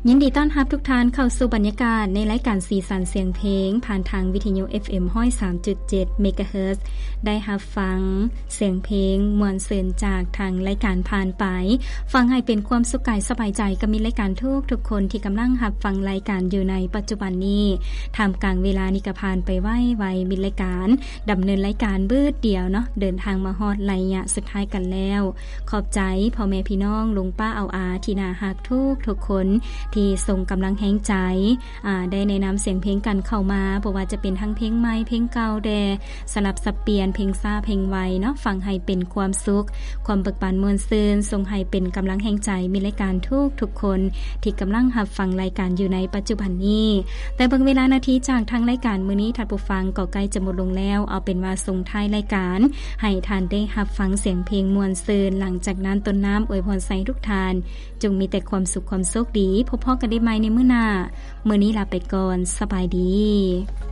ยินดีต้อนรับทุกท่านเข้าสู่บรรยากาศในรายการสีสันเสียงเพลงผ่านทางวิทยุ FM 103.7 เมกะเฮิรตซ์ได้รับฟังเสียงเพลงมวลเสนจากทางรายการผ่านไปฟังให้เป็นความสุขกายสบายใจกับมิตรรายการทุกคนที่กำลังรับฟังรายการอยู่ในปัจจุบันนี้ท่ามกลางเวลานี้ก็ผ่านไปไวมิตรรายการดำเนินรายการเบิดเดียวเนาะเดินทางมาฮอดระยะสุดท้ายกันแล้วขอบใจพ่อแม่พี่น้องลุงป้าเอาอาที่น่ารักทุกคนที่ส่งกำลังแห่งใจได้แนะนำเสียงเพลงกันเข้ามาบ่ว่าจะเป็นทั้งเพลงใหม่เพลงเก่าแดสลับสับเปลี่ยนเพลงซ่าเพลงไวเนาะฟังให้เป็นความสุขความเบิกบานมวลซื่นส่งให้เป็นกำลังแห่งใจมีรายการทุกคนที่กำลังรับฟังรายการอยู่ในปัจจุบันนี้แต่บางเวลานาทีจากทางรายการมื้อนี้ท่านผู้ฟังก็ใกล้จะหมดลงแล้วเอาเป็นว่าส่งท้ายรายการให้ท่านได้รับฟังเสียงเพลงมวลซื่นหลังจากนั้นต้นน้ำอวยพรใส่ทุกท่านจงมีแต่ความสุขความโชคดีพบกันได้ใหม่ในมื้อหน้ามื้อนี้ลาไปก่อนสบายดี